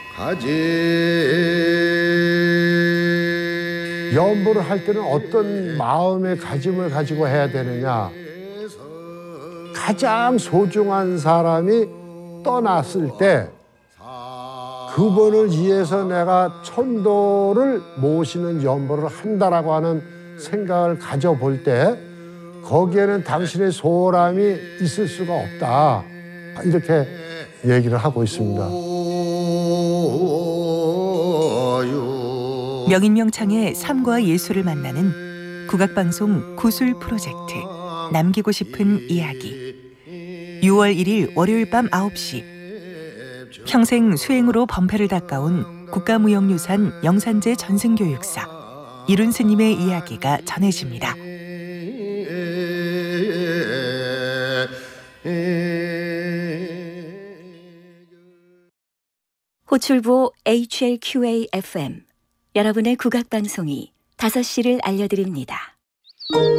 연보를 할 때는 어떤 마음의 가짐을 가지고 해야 되느냐. 가장 소중한 사람이 떠났을 때 그분을 위해서 내가 천도를 모시는 연보를 한다라고 하는 생각을 가져볼 때 거기에는 당신의 소홀함이 있을 수가 없다. 이렇게 얘기를 하고 있습니다. 명인명창의 삶과 예술을 만나는 국악방송 구술 프로젝트 남기고 싶은 이야기 6월 1일 월요일 밤 9시 평생 수행으로 범패를 닦아온 국가무형유산 영산제 전승교육사 이룬 스님의 이야기가 전해집니다. 호출부 HLQA-FM 여러분의 국악방송이 5시를 알려드립니다.